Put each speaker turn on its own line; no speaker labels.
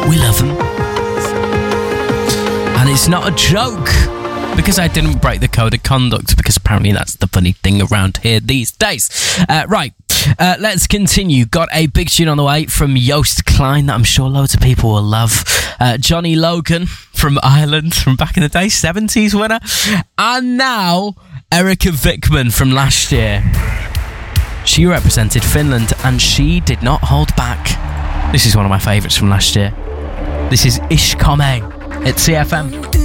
We love them. And it's not a joke, because I didn't break the code of conduct, because apparently that's the funny thing around here these days. Right, let's continue. Got a big tune on the way from Joost Klein that I'm sure loads of people will love. Johnny Logan from Ireland from back in the day, 70s winner. And now Erika Vikman from last year. She represented Finland and she did not hold back. This is one of my favourites from last year. This is Ish Kome at CFM.